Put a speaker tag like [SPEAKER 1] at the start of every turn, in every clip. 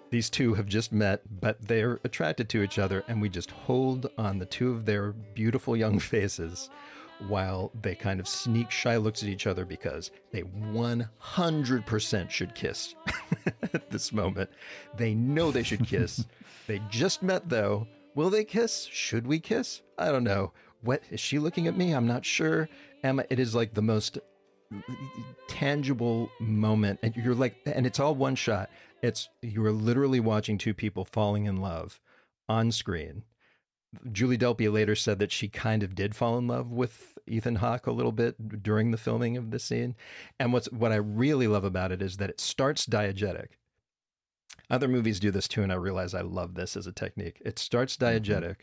[SPEAKER 1] These two have just met, but they're attracted to each other, and we just hold on the two of their beautiful young faces while they kind of sneak shy looks at each other because they 100% should kiss at this moment. They know they should kiss. They just met, though. Will they kiss? Should we kiss? I don't know. What is she looking at me? I'm not sure. Emma, it is like the most tangible moment, and you're like, and it's all one shot. You are literally watching two people falling in love on screen. Julie Delpy later said that she kind of did fall in love with Ethan Hawke a little bit during the filming of this scene. And what I really love about it is that it starts diegetic. Other movies do this too, and I realize I love this as a technique. It starts diegetic,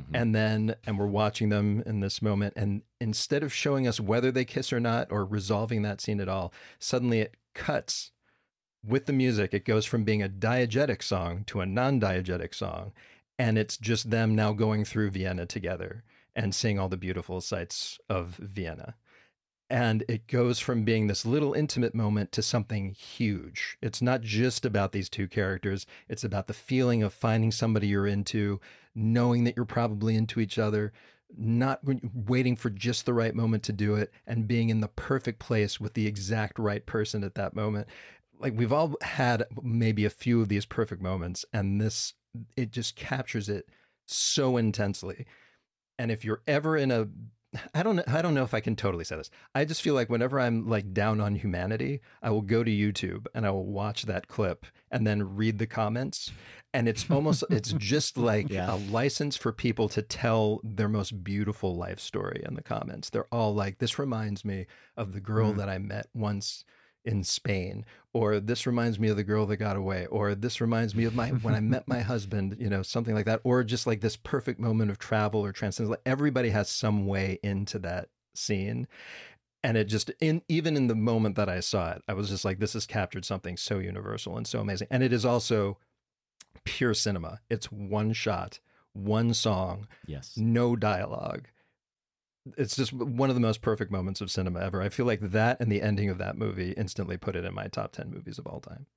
[SPEAKER 1] and we're watching them in this moment, and instead of showing us whether they kiss or not, or resolving that scene at all, suddenly it cuts with the music. It goes from being a diegetic song to a non-diegetic song, and it's just them now going through Vienna together and seeing all the beautiful sights of Vienna. And it goes from being this little intimate moment to something huge. It's not just about these two characters. It's about the feeling of finding somebody you're into, knowing that you're probably into each other, not waiting for just the right moment to do it, and being in the perfect place with the exact right person at that moment. Like, we've all had maybe a few of these perfect moments, and it just captures it so intensely. And if you're ever in I don't know if I can totally say this. I just feel like whenever I'm like down on humanity, I will go to YouTube and I will watch that clip and then read the comments. And it's just like a license for people to tell their most beautiful life story in the comments. They're all like, this reminds me of the girl that I met once in Spain, or this reminds me of the girl that got away, or this reminds me of when I met my husband, something like that, or just like this perfect moment of travel or transcendence. Like, everybody has some way into that scene. And it just, even in the moment that I saw it, I was just like, this has captured something so universal and so amazing. And it is also pure cinema. It's one shot, one song, no dialogue. It's just one of the most perfect moments of cinema ever. I feel like that and the ending of that movie instantly put it in my top 10 movies of all time.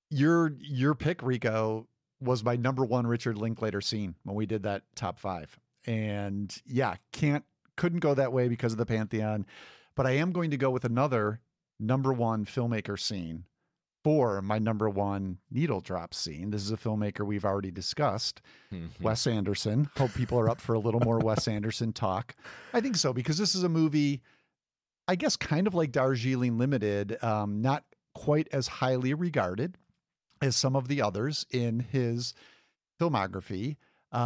[SPEAKER 2] Your pick, Rico, was my number one Richard Linklater scene when we did that top 5. And yeah, couldn't go that way because of the Pantheon, but I am going to go with another number one filmmaker scene for my number one needle drop scene. This is a filmmaker we've already discussed, Wes Anderson. Hope people are up for a little more Wes Anderson talk. I think so, because this is a movie, I guess, kind of like Darjeeling Limited, not quite as highly regarded as some of the others in his filmography.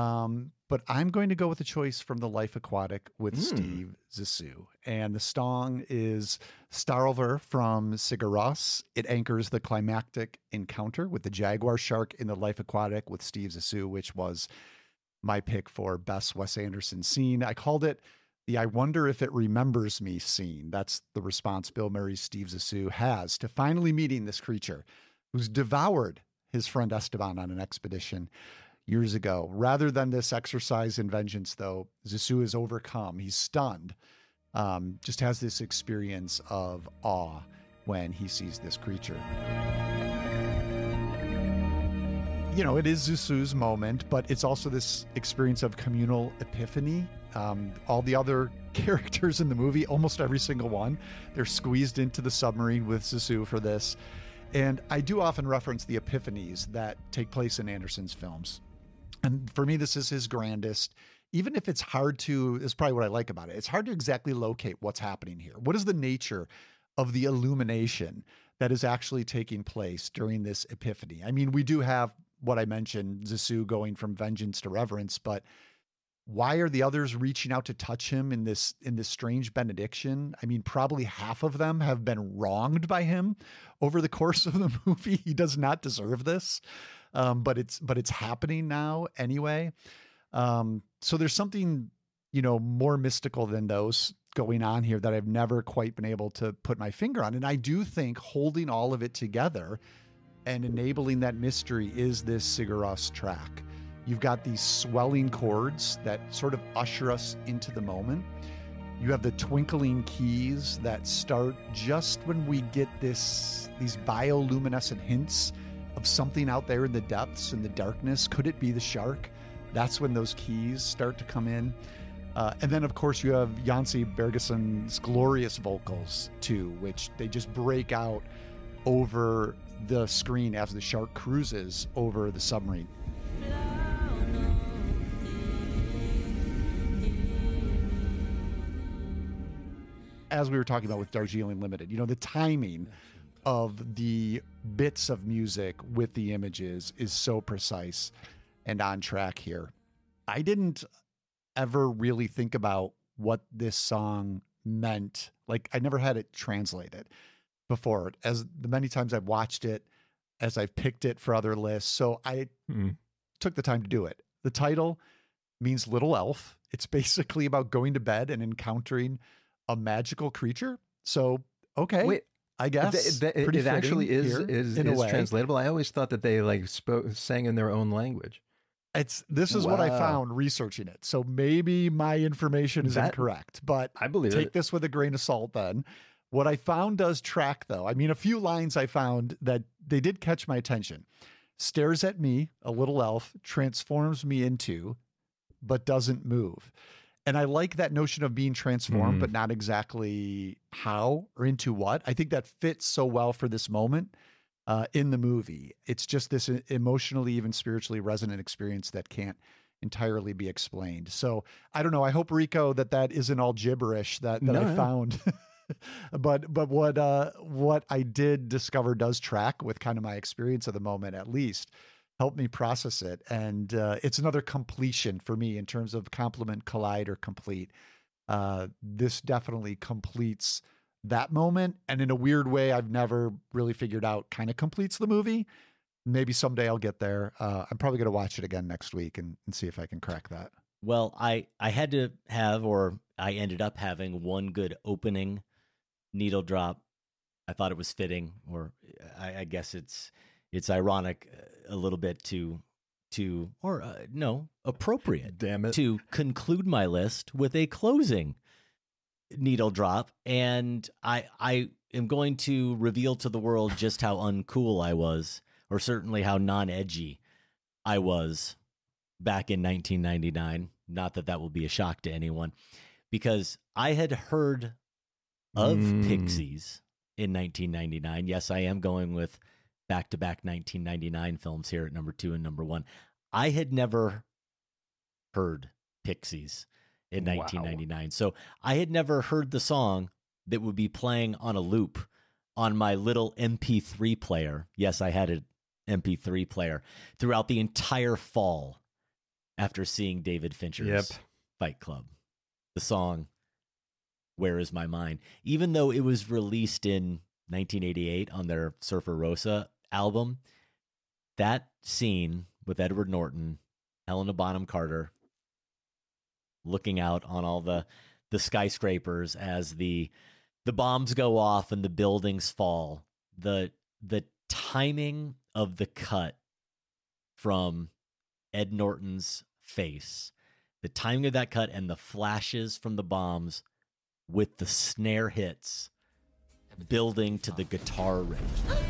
[SPEAKER 2] But I'm going to go with a choice from The Life Aquatic with Steve Zissou. And the song is Starver from Sigur Rós. It anchors the climactic encounter with the jaguar shark in The Life Aquatic with Steve Zissou, which was my pick for best Wes Anderson scene. I called it the I wonder if it remembers me scene. That's the response Bill Murray's Steve Zissou has to finally meeting this creature who's devoured his friend Esteban on an expedition years ago. Rather than this exercise in vengeance, though, Zissou is overcome. He's stunned. Just has this experience of awe when he sees this creature. It is Zissou's moment, but it's also this experience of communal epiphany. All the other characters in the movie, almost every single one, they're squeezed into the submarine with Zissou for this. And I do often reference the epiphanies that take place in Anderson's films. And for me, this is his grandest, even if it's hard to, is probably what I like about it. It's hard to exactly locate what's happening here. What is the nature of the illumination that is actually taking place during this epiphany? I mean, we do have what I mentioned, Zissou going from vengeance to reverence, but why are the others reaching out to touch him in this strange benediction? I mean, probably half of them have been wronged by him over the course of the movie. He does not deserve this. But it's happening now anyway. So there's something, more mystical than those going on here that I've never quite been able to put my finger on. And I do think holding all of it together and enabling that mystery is this Sigur Rós track. You've got these swelling chords that sort of usher us into the moment. You have the twinkling keys that start just when we get these bioluminescent hints of something out there in the depths, in the darkness. Could it be the shark? That's when those keys start to come in. And then, of course, you have Janci Bergeson's glorious vocals, too, which they just break out over the screen as the shark cruises over the submarine. As we were talking about with Darjeeling Limited, the timing of the bits of music with the images is so precise and on track here. I didn't ever really think about what this song meant. Like, I never had it translated before, as the many times I've watched it, as I've picked it for other lists. So I took the time to do it. The title means little elf. It's basically about going to bed and encountering a magical creature. So, okay.
[SPEAKER 1] Wait,
[SPEAKER 2] I guess
[SPEAKER 1] it actually is translatable. I always thought that they sang in their own language.
[SPEAKER 2] This is what I found researching it. So maybe my information is incorrect, but
[SPEAKER 1] I believe
[SPEAKER 2] take this with a grain of salt then. What I found does track, though. I mean, a few lines I found that they did catch my attention. Stares at me, a little elf, transforms me into, but doesn't move. And I like that notion of being transformed, but not exactly how or into what. I think that fits so well for this moment in the movie. It's just this emotionally, even spiritually resonant experience that can't entirely be explained. So I don't know. I hope, Rico, that isn't all gibberish that I found. But what I did discover does track with kind of my experience of the moment, at least. Help me process it. And it's another completion for me in terms of complement, collide, or complete. This definitely completes that moment. And in a weird way, I've never really figured out, kind of completes the movie. Maybe someday I'll get there. I'm probably going to watch it again next week and see if I can crack that.
[SPEAKER 3] Well, I had to have, or I ended up having, one good opening needle drop. I thought it was fitting, or I guess it's ironic a little bit appropriate.
[SPEAKER 1] Damn it.
[SPEAKER 3] To conclude my list with a closing needle drop. And I am going to reveal to the world just how uncool I was, or certainly how non-edgy I was back in 1999. Not that will be a shock to anyone, because I had heard of Pixies in 1999. Yes, I am going with back-to-back 1999 films here at number 2 and number 1. I had never heard Pixies in 1999. So I had never heard the song that would be playing on a loop on my little MP3 player. Yes, I had an MP3 player throughout the entire fall after seeing David Fincher's Fight Club. The song, Where Is My Mind? Even though it was released in 1988 on their Surfer Rosa album, that scene with Edward Norton, Helena Bonham Carter, looking out on all the skyscrapers as the bombs go off and the buildings fall, the timing of the cut from Ed Norton's face, the timing of that cut and the flashes from the bombs with the snare hits building to the guitar riff.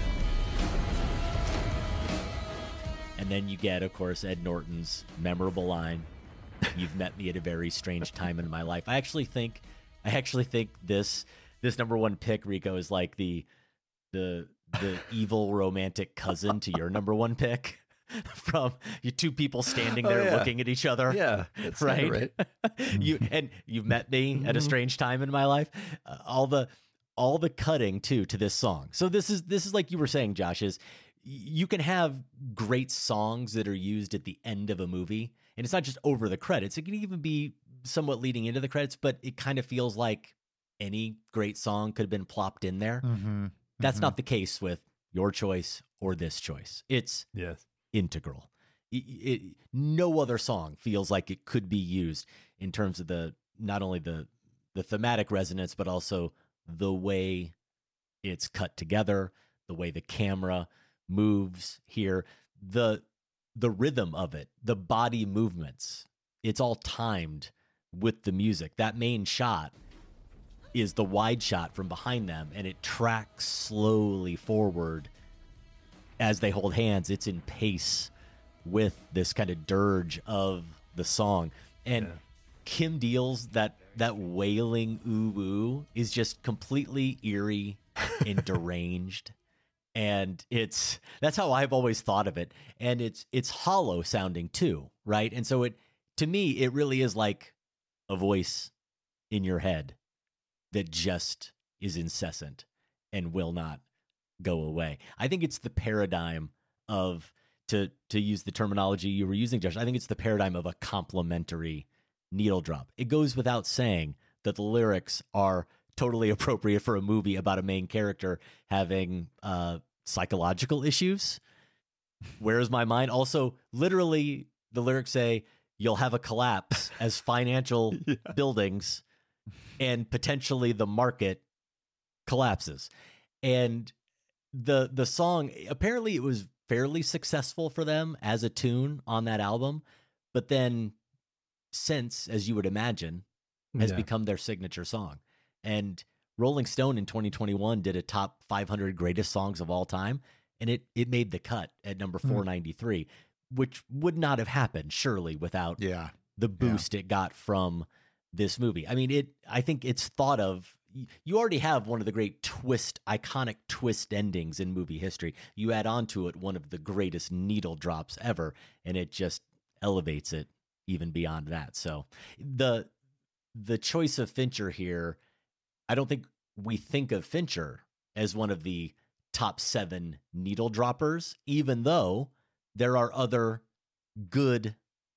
[SPEAKER 3] And then you get, of course, Ed Norton's memorable line, "You've met me at a very strange time in my life." I actually think this number 1 pick, Rico, is like the evil romantic cousin to your number 1 pick, from you two people standing there looking at each other.
[SPEAKER 1] Yeah, that's
[SPEAKER 3] right. You've met me at a strange time in my life. All the cutting to this song. So this is like you were saying, Josh, is you can have great songs that are used at the end of a movie, and it's not just over the credits. It can even be somewhat leading into the credits, but it kind of feels like any great song could have been plopped in there. That's not the case with your choice or this choice. It's integral. No other song feels like it could be used in terms of not only the thematic resonance, but also the way it's cut together, the way the camera moves here, the rhythm of it, the body movements. It's all timed with the music. That main shot is the wide shot from behind them, and it tracks slowly forward as they hold hands, it's in pace with this kind of dirge of the song. And Kim Deal's that wailing ooh ooh is just completely eerie and deranged. And that's how I've always thought of it. And it's hollow sounding too, right? And so to me, it really is like a voice in your head that just is incessant and will not go away. I think it's the paradigm of, to use the terminology you were using, Josh, I think it's the paradigm of a complementary needle drop. It goes without saying that the lyrics are totally appropriate for a movie about a main character having psychological issues. Where's my mind? Also, literally, the lyrics say, you'll have a collapse as financial buildings and potentially the market collapses. And the song, apparently it was fairly successful for them as a tune on that album, but then since, as you would imagine, has become their signature song. And Rolling Stone in 2021 did a top 500 greatest songs of all time, and it made the cut at number 493, which would not have happened, surely, without the boost it got from this movie. I mean, I think it's thought of, you already have one of the great iconic twist endings in movie history. You add on to it one of the greatest needle drops ever, and it just elevates it even beyond that. So the choice of Fincher here, I don't think we think of Fincher as one of the top 7 needle droppers, even though there are other good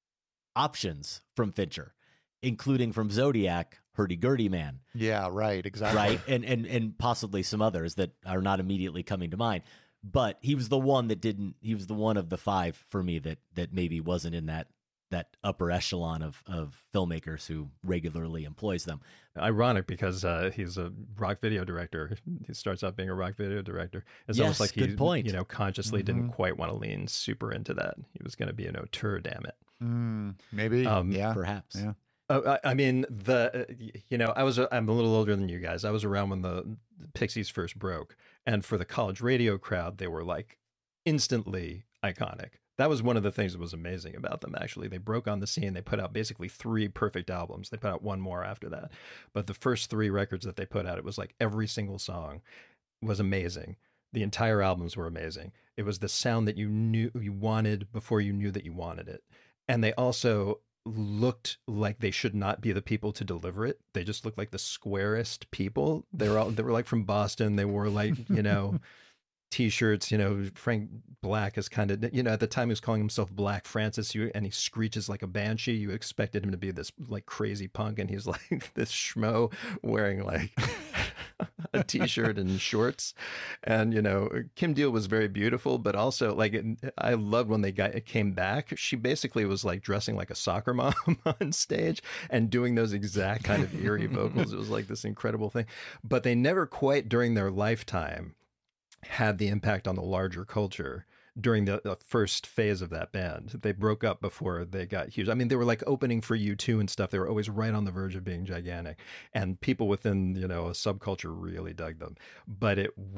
[SPEAKER 3] options from Fincher, including from Zodiac, Hurdy-Gurdy Man.
[SPEAKER 2] Yeah, right, exactly.
[SPEAKER 3] Right, and possibly some others that are not immediately coming to mind. But he was the one he was the one of the 5 for me that maybe wasn't in that upper echelon of filmmakers who regularly employs them.
[SPEAKER 1] Ironic, because he's a rock video director. He starts out being a rock video director. It's almost like he, consciously didn't quite want to lean super into that. He was going to be an auteur, damn it.
[SPEAKER 2] Maybe,
[SPEAKER 3] perhaps.
[SPEAKER 2] Yeah.
[SPEAKER 1] I mean, I'm a little older than you guys. I was around when the Pixies first broke, and for the college radio crowd, they were like instantly iconic. That was one of the things that was amazing about them, actually. They broke on the scene. They put out basically 3 perfect albums. They put out one more after that. But the first 3 records that they put out, it was like every single song was amazing. The entire albums were amazing. It was the sound that you knew you wanted before you knew that you wanted it. And they also looked like they should not be the people to deliver it. They just looked like the squarest people. They were like from Boston. They wore like, T-shirts, Frank Black is kind of, at the time he was calling himself Black Francis, and he screeches like a banshee. You expected him to be this like crazy punk, and he's like this schmo wearing like a T-shirt and shorts. And, Kim Deal was very beautiful, but also like, I loved when they came back. She basically was like dressing like a soccer mom on stage and doing those exact kind of eerie vocals. It was like this incredible thing, but they never quite during their lifetime had the impact on the larger culture during the first phase of that band. They broke up before they got huge. I mean, they were like opening for U2 and stuff. They were always right on the verge of being gigantic, and people within, a subculture really dug them. But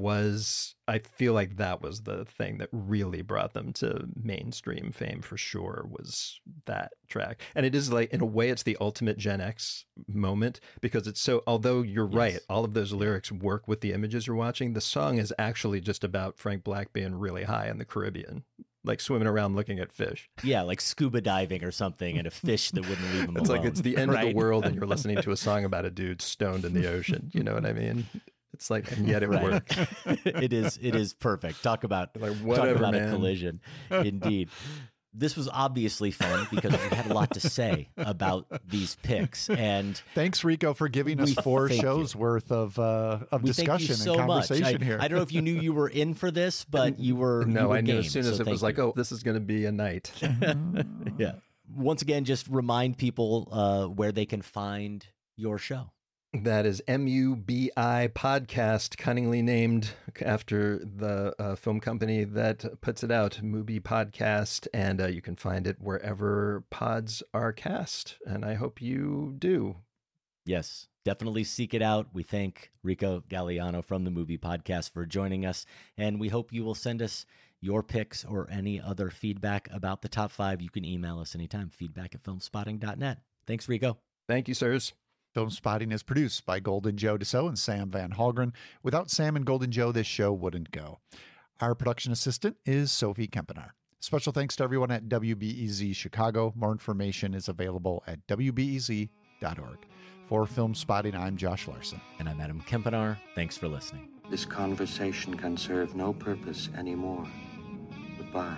[SPEAKER 1] I feel like that was the thing that really brought them to mainstream fame for sure, was that track. And it is like, in a way, it's the ultimate Gen X moment, because it's so, although you're right, all of those lyrics work with the images you're watching, the song is actually just about Frank Black being really high in the Caribbean, like swimming around looking at fish.
[SPEAKER 3] Yeah, like scuba diving or something, and a fish that wouldn't leave him
[SPEAKER 1] alone. It's
[SPEAKER 3] like
[SPEAKER 1] it's the end of the world, and you're listening to a song about a dude stoned in the ocean. You know what I mean? It's like, and yet it worked.
[SPEAKER 3] It is perfect. Talk about
[SPEAKER 1] man.
[SPEAKER 3] A collision. Indeed. This was obviously fun because we had a lot to say about these picks. And
[SPEAKER 2] thanks, Rico, for giving us 4 shows worth of discussion and conversation here.
[SPEAKER 3] I don't know if you knew you were in for this, but you were.
[SPEAKER 1] No, I knew
[SPEAKER 3] game,
[SPEAKER 1] as soon as it was like, this is going to be a night.
[SPEAKER 3] Yeah. Once again, just remind people where they can find your show.
[SPEAKER 1] That is MUBI Podcast, cunningly named after the film company that puts it out, Mubi Podcast, and you can find it wherever pods are cast, and I hope you do.
[SPEAKER 3] Yes, definitely seek it out. We thank Rico Galliano from the Mubi Podcast for joining us, and we hope you will send us your picks or any other feedback about the top 5, you can email us anytime, feedback@filmspotting.net. Thanks, Rico.
[SPEAKER 1] Thank you, sirs.
[SPEAKER 2] Film Spotting is produced by Golden Joe Dassault and Sam Van Halgren. Without Sam and Golden Joe, this show wouldn't go. Our production assistant is Sophie Kempenaar. Special thanks to everyone at WBEZ Chicago. More information is available at WBEZ.org. For Film Spotting, I'm Josh Larson.
[SPEAKER 3] And I'm Adam Kempenaar. Thanks for listening.
[SPEAKER 4] This conversation can serve no purpose anymore. Goodbye.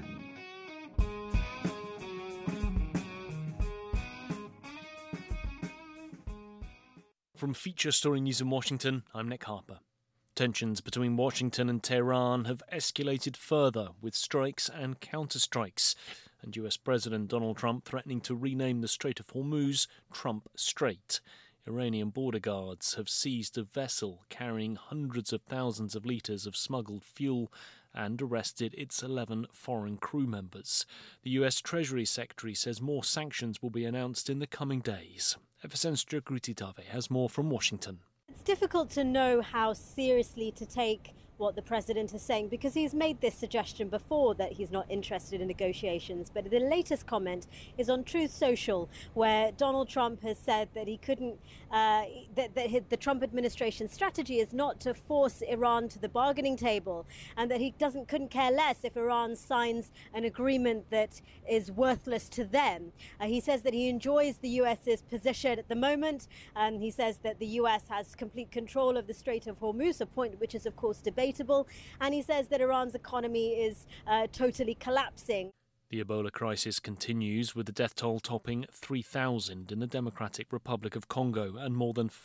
[SPEAKER 5] From Feature Story News in Washington, I'm Nick Harper. Tensions between Washington and Tehran have escalated further, with strikes and counterstrikes, and US President Donald Trump threatening to rename the Strait of Hormuz Trump Strait. Iranian border guards have seized a vessel carrying hundreds of thousands of litres of smuggled fuel and arrested its 11 foreign crew members. The US Treasury Secretary says more sanctions will be announced in the coming days. FSN's Jagriti Dave has more from Washington.
[SPEAKER 6] It's difficult to know how seriously to take what the president is saying, because he's made this suggestion before that he's not interested in negotiations. But the latest comment is on Truth Social, where Donald Trump has said that he couldn't, the Trump administration's strategy is not to force Iran to the bargaining table, and that he couldn't care less if Iran signs an agreement that is worthless to them. He says that he enjoys the US's position at the moment, and he says that the US has complete control of the Strait of Hormuz, a point which is of course debatable. And he says that Iran's economy is totally collapsing.
[SPEAKER 5] The Ebola crisis continues, with the death toll topping 3,000 in the Democratic Republic of Congo and more than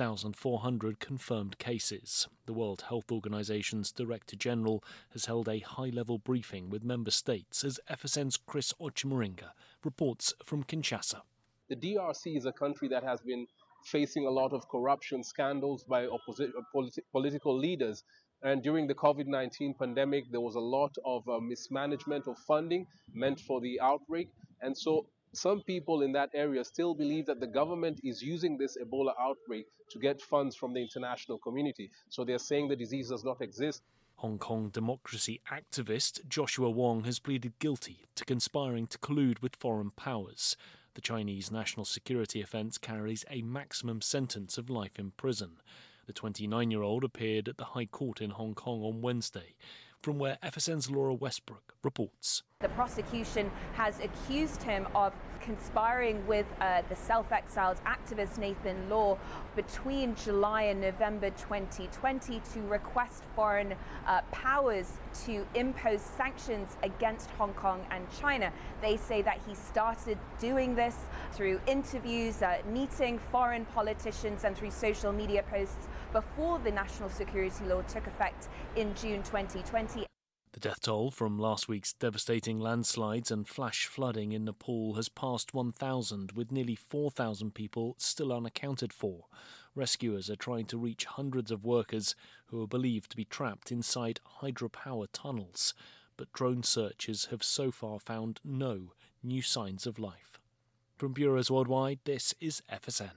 [SPEAKER 5] 5,400 confirmed cases. The World Health Organization's Director General has held a high-level briefing with member states, as FSN's Chris Ochimuringa reports from Kinshasa.
[SPEAKER 7] The DRC is a country that has been facing a lot of corruption scandals by political leaders. And during the COVID-19 pandemic, there was a lot of mismanagement of funding meant for the outbreak. And so some people in that area still believe that the government is using this Ebola outbreak to get funds from the international community. So they're saying the disease does not exist.
[SPEAKER 5] Hong Kong democracy activist Joshua Wong has pleaded guilty to conspiring to collude with foreign powers. The Chinese national security offence carries a maximum sentence of life in prison. The 29-year-old appeared at the High Court in Hong Kong on Wednesday, from where FSN's Laura Westbrook reports.
[SPEAKER 8] The prosecution has accused him of conspiring with the self-exiled activist Nathan Law between July and November 2020 to request foreign powers to impose sanctions against Hong Kong and China. They say that he started doing this through interviews, meeting foreign politicians, and through social media posts before the national security law took effect in June 2020.
[SPEAKER 5] The death toll from last week's devastating landslides and flash flooding in Nepal has passed 1,000, with nearly 4,000 people still unaccounted for. Rescuers are trying to reach hundreds of workers who are believed to be trapped inside hydropower tunnels, but drone searches have so far found no new signs of life. From bureaus worldwide, this is FSN.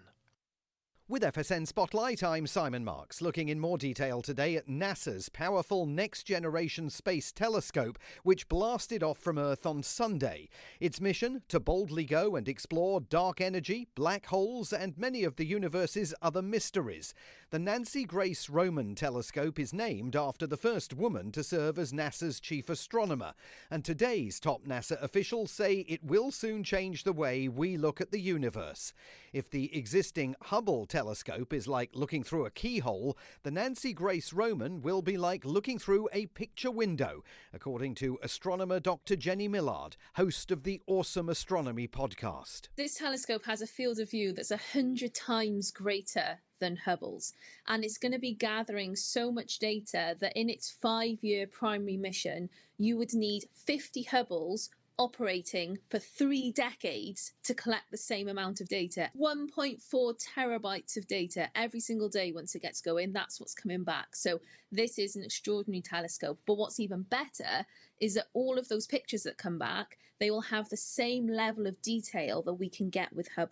[SPEAKER 9] With FSN Spotlight, I'm Simon Marks, looking in more detail today at NASA's powerful Next-Generation Space Telescope, which blasted off from Earth on Sunday. Its mission, to boldly go and explore dark energy, black holes, and many of the universe's other mysteries. The Nancy Grace Roman Telescope is named after the first woman to serve as NASA's chief astronomer, and today's top NASA officials say it will soon change the way we look at the universe. If the existing Hubble telescope is like looking through a keyhole, the Nancy Grace Roman will be like looking through a picture window, according to astronomer Dr. Jenny Millard, host of the Awesome Astronomy podcast.
[SPEAKER 10] This telescope has a field of view that's 100 times greater than Hubble's, and it's going to be gathering so much data that in its 5-year primary mission, you would need 50 Hubbles operating for 3 decades to collect the same amount of data. 1.4 terabytes of data every single day once it gets going. That's what's coming back. So this is an extraordinary telescope. But what's even better is that all of those pictures that come back, they will have the same level of detail that we can get with Hubble.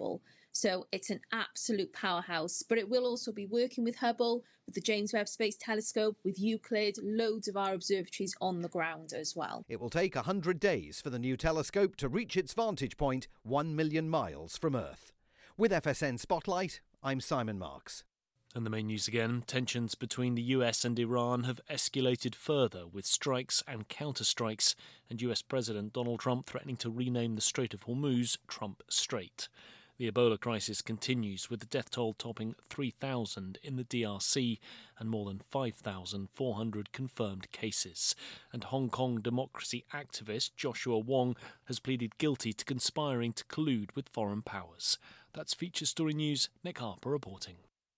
[SPEAKER 10] So it's an absolute powerhouse. But it will also be working with Hubble, with the James Webb Space Telescope, with Euclid, loads of our observatories on the ground as well.
[SPEAKER 9] It will take 100 days for the new telescope to reach its vantage point 1 million miles from Earth. With FSN Spotlight, I'm Simon Marks.
[SPEAKER 5] And the main news again, tensions between the US and Iran have escalated further with strikes and counterstrikes, and US President Donald Trump threatening to rename the Strait of Hormuz Trump Strait. The Ebola crisis continues, with the death toll topping 3,000 in the DRC and more than 5,400 confirmed cases. And Hong Kong democracy activist Joshua Wong has pleaded guilty to conspiring to collude with foreign powers. That's Feature Story News. Nick Harper reporting.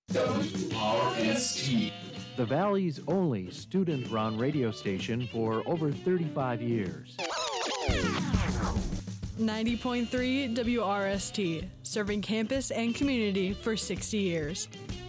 [SPEAKER 11] WRST, the Valley's only student-run radio station for over 35 years.
[SPEAKER 12] 90.3 WRST, serving campus and community for 60 years.